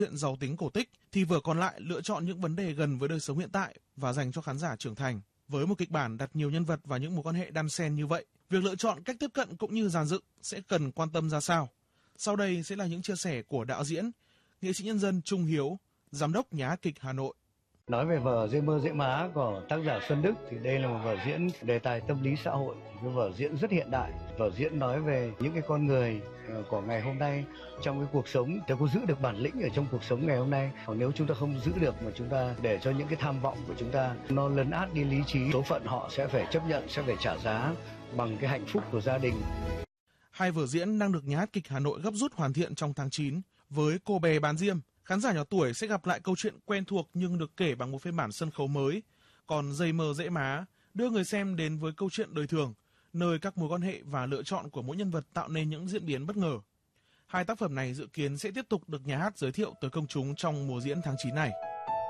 Chuyện giàu tính cổ tích thì vở còn lại lựa chọn những vấn đề gần với đời sống hiện tại và dành cho khán giả trưởng thành. Với một kịch bản đặt nhiều nhân vật và những mối quan hệ đan xen như vậy, việc lựa chọn cách tiếp cận cũng như dàn dựng sẽ cần quan tâm ra sao. Sau đây sẽ là những chia sẻ của đạo diễn, nghệ sĩ nhân dân Trung Hiếu, giám đốc Nhà hát kịch Hà Nội. Nói về vở Dễ mơ dễ má của tác giả Xuân Đức thì đây là một vở diễn đề tài tâm lý xã hội, một vở diễn rất hiện đại. Vở diễn nói về những cái con người của ngày hôm nay trong cái cuộc sống, ta có giữ được bản lĩnh ở trong cuộc sống ngày hôm nay. Còn nếu chúng ta không giữ được mà chúng ta để cho những cái tham vọng của chúng ta nó lấn át đi lý trí, số phận họ sẽ phải chấp nhận, sẽ phải trả giá bằng cái hạnh phúc của gia đình. Hai vở diễn đang được Nhà hát kịch Hà Nội gấp rút hoàn thiện trong tháng 9. Với Cô bé bán diêm, khán giả nhỏ tuổi sẽ gặp lại câu chuyện quen thuộc nhưng được kể bằng một phiên bản sân khấu mới. Còn Dây mơ dễ má đưa người xem đến với câu chuyện đời thường, nơi các mối quan hệ và lựa chọn của mỗi nhân vật tạo nên những diễn biến bất ngờ. Hai tác phẩm này dự kiến sẽ tiếp tục được nhà hát giới thiệu tới công chúng trong mùa diễn tháng 9 này.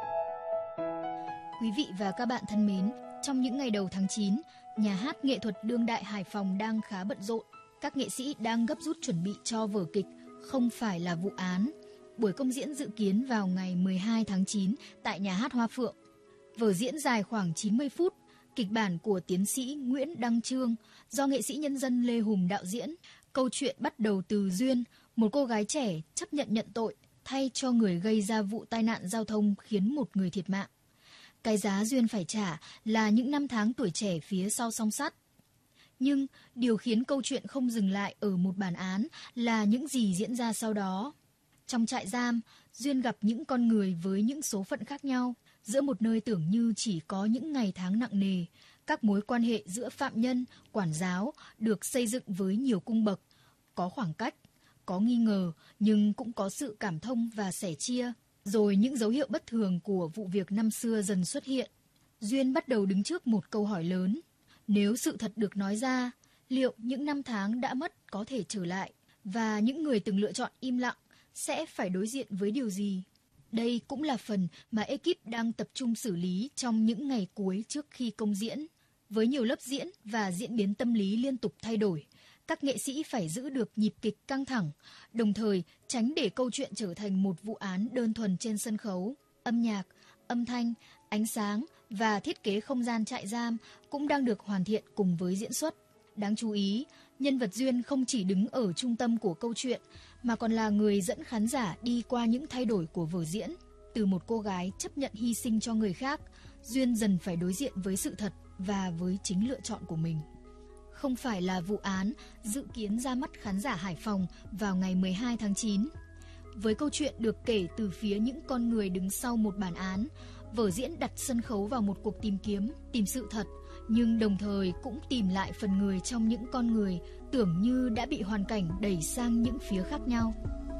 Quý vị và các bạn thân mến, trong những ngày đầu tháng 9, Nhà hát nghệ thuật đương đại Hải Phòng đang khá bận rộn. Các nghệ sĩ đang gấp rút chuẩn bị cho vở kịch Không phải là vụ án. Buổi công diễn dự kiến vào ngày 12 tháng 9 tại Nhà hát Hoa Phượng. Vở diễn dài khoảng 90 phút, kịch bản của tiến sĩ Nguyễn Đăng Trương do nghệ sĩ nhân dân Lê Hùng đạo diễn. Câu chuyện bắt đầu từ Duyên, một cô gái trẻ chấp nhận tội thay cho người gây ra vụ tai nạn giao thông khiến một người thiệt mạng. Cái giá Duyên phải trả là những năm tháng tuổi trẻ phía sau song sắt. Nhưng điều khiến câu chuyện không dừng lại ở một bản án là những gì diễn ra sau đó. Trong trại giam, Duyên gặp những con người với những số phận khác nhau. Giữa một nơi tưởng như chỉ có những ngày tháng nặng nề, các mối quan hệ giữa phạm nhân, quản giáo được xây dựng với nhiều cung bậc. Có khoảng cách, có nghi ngờ, nhưng cũng có sự cảm thông và sẻ chia. Rồi những dấu hiệu bất thường của vụ việc năm xưa dần xuất hiện. Duyên bắt đầu đứng trước một câu hỏi lớn. Nếu sự thật được nói ra, liệu những năm tháng đã mất có thể trở lại? Và những người từng lựa chọn im lặng sẽ phải đối diện với điều gì? Đây cũng là phần mà ekip đang tập trung xử lý trong những ngày cuối trước khi công diễn. Với nhiều lớp diễn và diễn biến tâm lý liên tục thay đổi, các nghệ sĩ phải giữ được nhịp kịch căng thẳng, đồng thời tránh để câu chuyện trở thành một vụ án đơn thuần trên sân khấu. Âm nhạc, âm thanh, ánh sáng và thiết kế không gian trại giam cũng đang được hoàn thiện cùng với diễn xuất. Đáng chú ý, nhân vật Duyên không chỉ đứng ở trung tâm của câu chuyện, mà còn là người dẫn khán giả đi qua những thay đổi của vở diễn. Từ một cô gái chấp nhận hy sinh cho người khác, Duyên dần phải đối diện với sự thật và với chính lựa chọn của mình. Không phải là vụ án, dự kiến ra mắt khán giả Hải Phòng vào ngày 12 tháng 9. Với câu chuyện được kể từ phía những con người đứng sau một bản án, vở diễn đặt sân khấu vào một cuộc tìm sự thật, nhưng đồng thời cũng tìm lại phần người trong những con người tưởng như đã bị hoàn cảnh đẩy sang những phía khác nhau.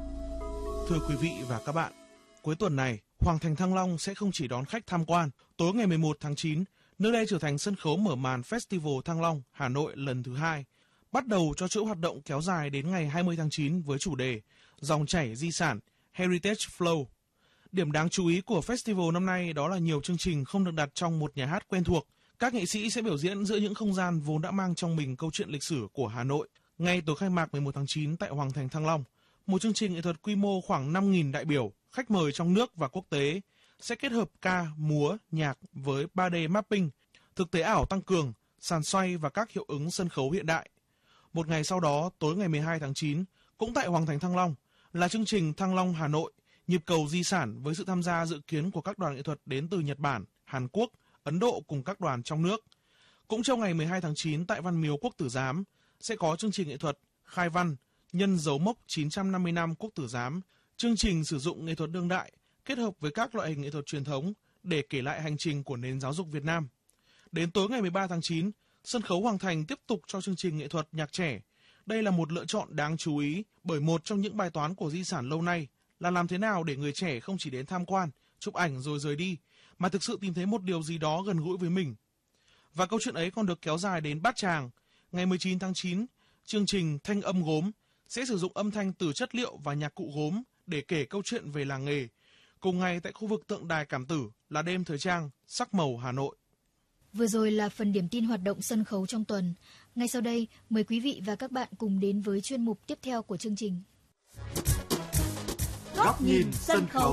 Thưa quý vị và các bạn, cuối tuần này, Hoàng thành Thăng Long sẽ không chỉ đón khách tham quan. Tối ngày 11 tháng 9, nơi đây trở thành sân khấu mở màn Festival Thăng Long Hà Nội lần thứ 2. Bắt đầu cho chuỗi hoạt động kéo dài đến ngày 20 tháng 9 với chủ đề Dòng chảy di sản Heritage Flow. Điểm đáng chú ý của festival năm nay đó là nhiều chương trình không được đặt trong một nhà hát quen thuộc. Các nghệ sĩ sẽ biểu diễn giữa những không gian vốn đã mang trong mình câu chuyện lịch sử của Hà Nội. Ngay tối khai mạc 11 tháng 9 tại Hoàng thành Thăng Long, một chương trình nghệ thuật quy mô khoảng 5.000 đại biểu, khách mời trong nước và quốc tế sẽ kết hợp ca, múa, nhạc với 3D mapping, thực tế ảo tăng cường, sàn xoay và các hiệu ứng sân khấu hiện đại. Một ngày sau đó, tối ngày 12 tháng 9, cũng tại Hoàng thành Thăng Long, là chương trình Thăng Long Hà Nội, nhịp cầu di sản với sự tham gia dự kiến của các đoàn nghệ thuật đến từ Nhật Bản, Hàn Quốc, Ấn Độ cùng các đoàn trong nước. Cũng trong ngày 12 tháng 9 tại Văn Miếu Quốc Tử Giám sẽ có chương trình nghệ thuật Khai văn nhân dấu mốc 950 năm Quốc Tử Giám. Chương trình sử dụng nghệ thuật đương đại kết hợp với các loại hình nghệ thuật truyền thống để kể lại hành trình của nền giáo dục Việt Nam. Đến tối ngày 13 tháng 9, sân khấu Hoàng thành tiếp tục cho chương trình nghệ thuật nhạc trẻ. Đây là một lựa chọn đáng chú ý bởi một trong những bài toán của di sản lâu nay là làm thế nào để người trẻ không chỉ đến tham quan, chụp ảnh rồi rời đi, mà thực sự tìm thấy một điều gì đó gần gũi với mình. Và câu chuyện ấy còn được kéo dài đến Bát Tràng. Ngày 19 tháng 9, chương trình Thanh âm gốm sẽ sử dụng âm thanh từ chất liệu và nhạc cụ gốm để kể câu chuyện về làng nghề. Cùng ngày tại khu vực tượng đài Cảm Tử là đêm thời trang Sắc màu Hà Nội. Vừa rồi là phần điểm tin hoạt động sân khấu trong tuần. Ngay sau đây, mời quý vị và các bạn cùng đến với chuyên mục tiếp theo của chương trình. Góc nhìn sân khấu.